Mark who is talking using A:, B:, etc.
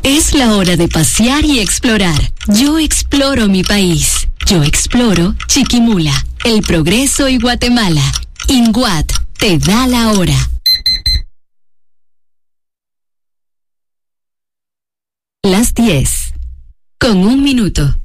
A: Es la hora de pasear y explorar. Yo exploro mi país. Yo exploro Chiquimula, El Progreso y Guatemala. INGUAT te da la hora. Las 10:01.